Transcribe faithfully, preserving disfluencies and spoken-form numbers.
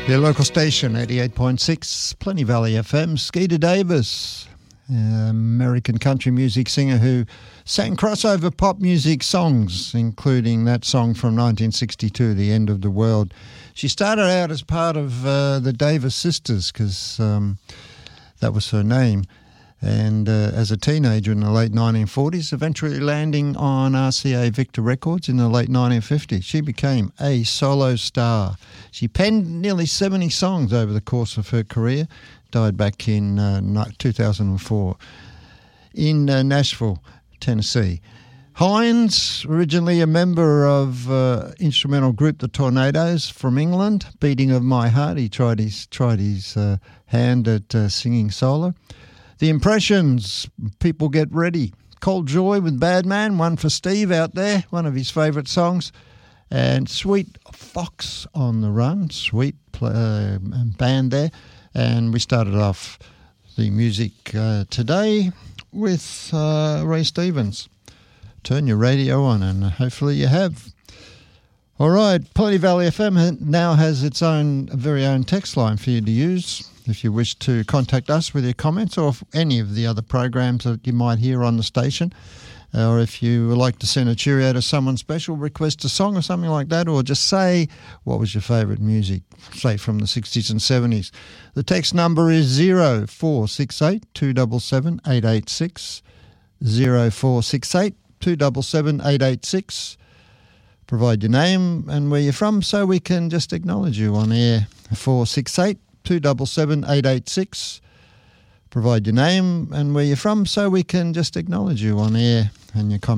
Their local station, eighty-eight point six, Plenty Valley F M. Skeeter Davis, uh, American country music singer who sang crossover pop music songs, including that song from nineteen sixty-two, The End of the World. She started out as part of uh, the Davis Sisters, because um, that was her name, and uh, as a teenager in the late nineteen forties, eventually landing on R C A Victor Records in the late nineteen fifties. She became a solo star. She penned nearly seventy songs over the course of her career, died back in uh, two thousand four in uh, Nashville, Tennessee. Hines, originally a member of uh, instrumental group The Tornadoes from England, Beating of My Heart. He tried his, tried his uh, hand at uh, singing solo. The Impressions, People Get Ready. Cold Joy with Bad Man, one for Steve out there, one of his favourite songs. And Sweet Fox on the Run, sweet uh, band there. And we started off the music uh, today with uh, Ray Stevens. Turn your radio on, and hopefully you have. All right, Plenty Valley F M now has its own very own text line for you to use if you wish to contact us with your comments, or any of the other programs that you might hear on the station, or if you would like to send a cheerio to someone special, request a song or something like that, or just say what was your favourite music, say from the sixties and seventies. The text number is zero four six eight two seven seven eight eight six, zero four six eight two seven seven eight eight six. Provide your name and where you're from so we can just acknowledge you on air. four six eight two seven seven eight eight six. Provide your name and where you're from so we can just acknowledge you on air and your comments.